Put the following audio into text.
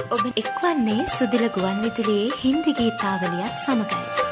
ඔබ එක්වන්නේ සුදිල ගුවන් විදුලියේ හින්දි ගීතාවලියත් සමගයි.